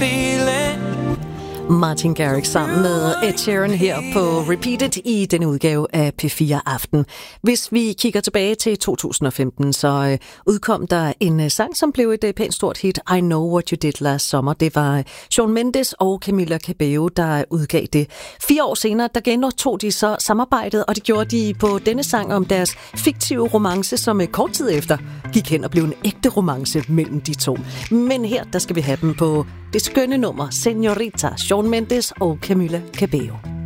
feeling. Martin Garrix sammen med Ed Sheeran her på Repeated i denne udgave af P4 Aften. Hvis vi kigger tilbage til 2015, så udkom der en sang, som blev et pænt stort hit, I Know What You Did Last Summer. Det var Shawn Mendes og Camila Cabello, der udgav det. 4 år senere, der genoptog de så samarbejdet, og det gjorde de på denne sang om deres fiktive romance, som kort tid efter gik hen og blev en ægte romance mellem de to. Men her, der skal vi have dem på det skønne nummer, Señorita, Shawn Mendes og Camila Cabello.